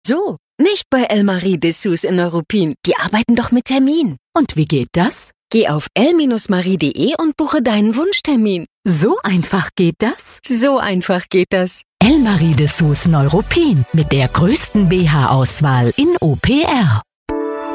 So, nicht bei Elmarie Dessous in Neuruppin. Die arbeiten doch mit Termin. Und wie geht das? Geh auf el-marie.de und buche deinen Wunschtermin. So einfach geht das? So einfach geht das. Elmarie Dessous Neuruppin mit der größten BH-Auswahl in OPR.